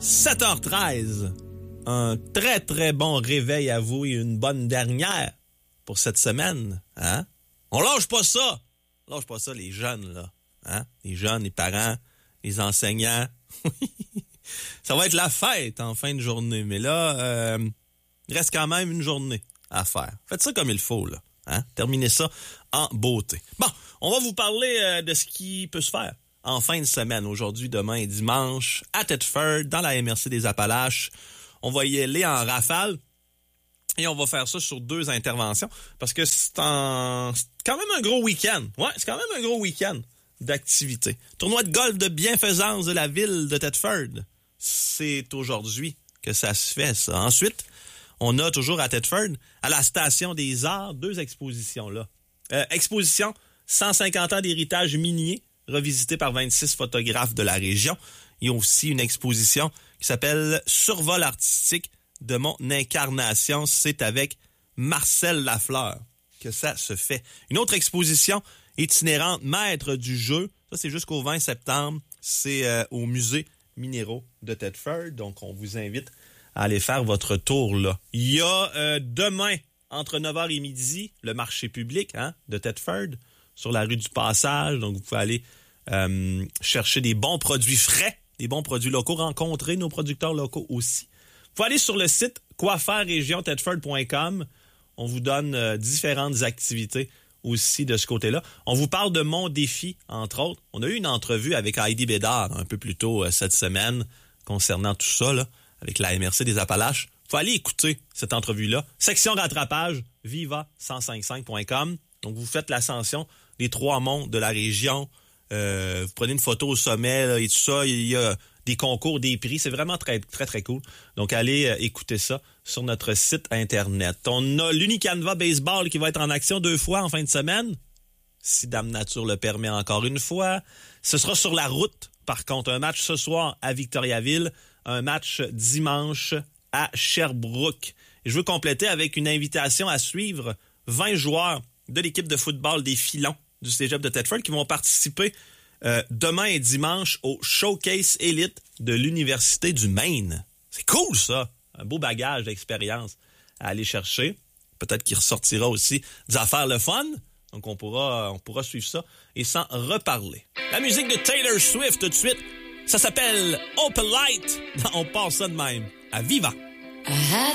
7h13. Un très, très bon réveil à vous et une bonne dernière pour cette semaine. Hein? On lâche pas ça. On lâche pas ça, les jeunes, là. Hein? Les jeunes, les parents, les enseignants. Ça va être la fête en fin de journée. Mais là, il reste quand même une journée à faire. Faites ça comme il faut, là. Hein? Terminez ça en beauté. Bon, on va vous parler de ce qui peut se faire en fin de semaine. Aujourd'hui, demain et dimanche, à Thetford, dans la MRC des Appalaches. On va y aller en rafale et on va faire ça sur 2 interventions parce que c'est quand même un gros week-end. Ouais, c'est quand même un gros week-end d'activité. Tournoi de golf de bienfaisance de la ville de Thetford. C'est aujourd'hui que ça se fait, ça. Ensuite, on a toujours à Thetford, à la Station des Arts, 2 expositions là. Exposition 150 ans d'héritage minier, revisité par 26 photographes de la région. Il y a aussi une exposition qui s'appelle Survol artistique de mon incarnation. C'est avec Marcel Lafleur que ça se fait. Une autre exposition itinérante, Maître du jeu. Ça, c'est jusqu'au 20 septembre. C'est au musée minéraux de Thetford. Donc, on vous invite à aller faire votre tour là. Il y a demain, entre 9h et midi, le marché public de Thetford sur la rue du Passage. Donc, vous pouvez aller chercher des bons produits frais, des bons produits locaux, rencontrer nos producteurs locaux aussi. Vous pouvez aller sur le site quoifairerégionthetford.com. On vous donne différentes activités aussi de ce côté-là. On vous parle de Mon Défi, entre autres. On a eu une entrevue avec Heidi Bédard un peu plus tôt cette semaine concernant tout ça, là, avec la MRC des Appalaches. Vous pouvez aller écouter cette entrevue-là. Section rattrapage, viva1055.com. Donc, vous faites l'ascension des 3 monts de la région. Vous prenez une photo au sommet là, et tout ça. Il y a des concours, des prix. C'est vraiment très, très, très cool. Donc, allez écouter ça sur notre site Internet. On a l'Unicanva Baseball qui va être en action 2 fois en fin de semaine, si Dame Nature le permet encore une fois. Ce sera sur la route. Par contre, un match ce soir à Victoriaville, un match dimanche à Sherbrooke. Et je veux compléter avec une invitation à suivre 20 joueurs de l'équipe de football des Filons du Cégep de Thetford qui vont participer demain et dimanche au Showcase Elite de l'Université du Maine. C'est cool, ça! Un beau bagage d'expérience à aller chercher. Peut-être qu'il ressortira aussi des affaires le fun. Donc, on pourra suivre ça et s'en reparler. La musique de Taylor Swift, tout de suite, ça s'appelle Open Light. On part ça de même. À Viva!